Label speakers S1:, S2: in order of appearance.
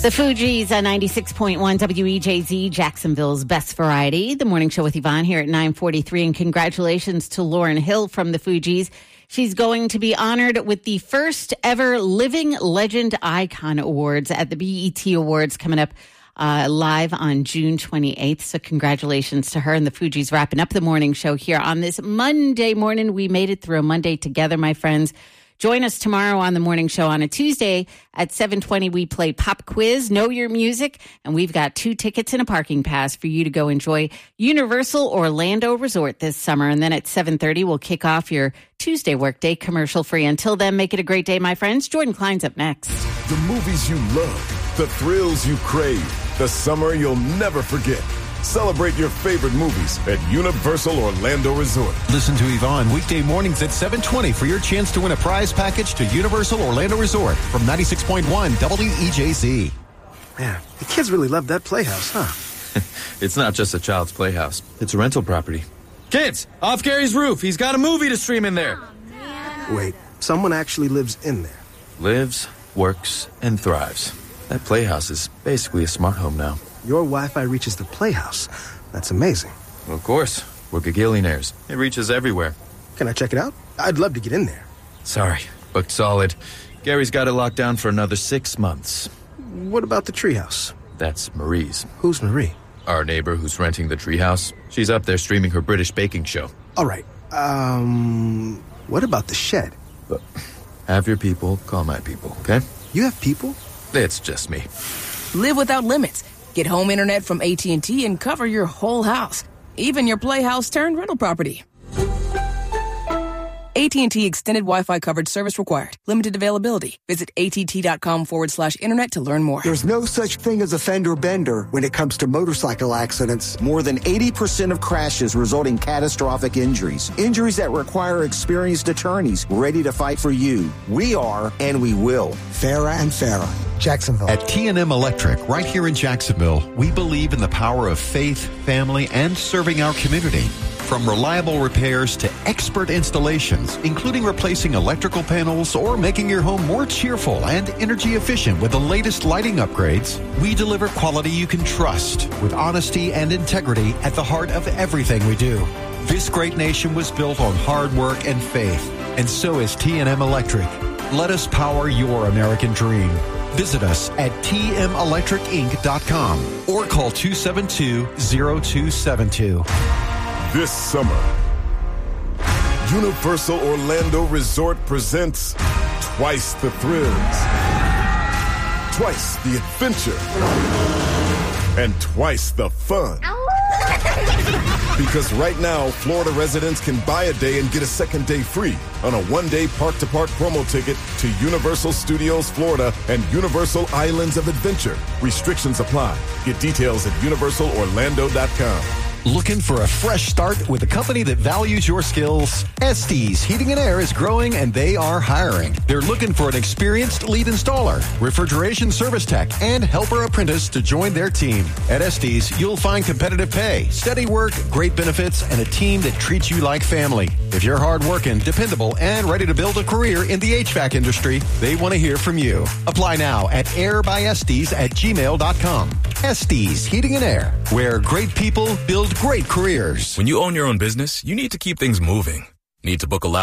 S1: The Fugees on 96.1 WEJZ, Jacksonville's best variety. The morning show with Yvonne here at 9:43. And congratulations to Lauryn Hill from the Fugees. She's going to be honored with the first ever Living Legend Icon Awards at the BET Awards coming up live on June 28th. So congratulations to her and the Fugees wrapping up the morning show here on this Monday morning. We made it through a Monday together, my friends. Join us tomorrow on the morning show. On a Tuesday at 7:20, we play Pop Quiz, Know Your Music, and we've got 2 tickets and a parking pass for you to go enjoy Universal Orlando Resort this summer. And then at 7:30, we'll kick off your Tuesday workday commercial free. Until then, make it a great day, my friends. Jordan Klein's up next.
S2: The movies you love, the thrills you crave, the summer you'll never forget. Celebrate your favorite movies at Universal Orlando Resort.
S3: Listen to Yvonne weekday mornings at 7:20 for your chance to win a prize package to Universal Orlando Resort from 96.1 WEJZ.
S4: Man, the kids really love that playhouse, huh?
S5: It's not just a child's playhouse. It's a rental property. Kids, off Gary's roof. He's got a movie to stream in there.
S4: Wait, someone actually lives in there?
S5: Lives, works, and thrives. That playhouse is basically a smart home now.
S4: Your Wi-Fi reaches the playhouse. That's amazing.
S5: Well, of course. We're gagillionaires. It reaches everywhere.
S4: Can I check it out? I'd love to get in there.
S5: Sorry, booked solid. Gary's got it locked down for another 6 months.
S4: What about the treehouse?
S5: That's Marie's.
S4: Who's Marie?
S5: Our neighbor who's renting the treehouse. She's up there streaming her British baking show.
S4: All right. What about the shed?
S5: But have your people call my people, okay?
S4: You have people?
S5: It's just me.
S6: Live without limits. Get home internet from AT&T and cover your whole house, even your playhouse turned rental property. AT&T Extended Wi-Fi coverage service required. Limited availability. Visit att.com/internet to learn more.
S7: There's no such thing as a fender bender when it comes to motorcycle accidents. More than 80% of crashes result in catastrophic injuries. Injuries that require experienced attorneys ready to fight for you. We are, and we will.
S8: Farah and Farah, Jacksonville.
S3: At T&M Electric, right here in Jacksonville, we believe in the power of faith, family, and serving our community. From reliable repairs to expert installations, including replacing electrical panels or making your home more cheerful and energy efficient with the latest lighting upgrades, we deliver quality you can trust with honesty and integrity at the heart of everything we do. This great nation was built on hard work and faith, and so is T&M Electric. Let us power your American dream. Visit us at tmelectricinc.com or call 272-0272.
S2: This summer, Universal Orlando Resort presents twice the thrills, twice the adventure, and twice the fun. Because right now, Florida residents can buy a day and get a second day free on a one-day park-to-park promo ticket to Universal Studios Florida and Universal Islands of Adventure. Restrictions apply. Get details at universalorlando.com.
S3: Looking for a fresh start with a company that values your skills? Estes Heating and Air is growing and they are hiring. They're looking for an experienced lead installer, refrigeration service tech, and helper apprentice to join their team. At Estes, you'll find competitive pay, steady work, great benefits, and a team that treats you like family. If you're hardworking, dependable, and ready to build a career in the HVAC industry, they want to hear from you. Apply now at airbyestes@gmail.com. Estes Heating and Air, where great people build great careers.
S9: When you own your own business, you need to keep things moving. Need to book a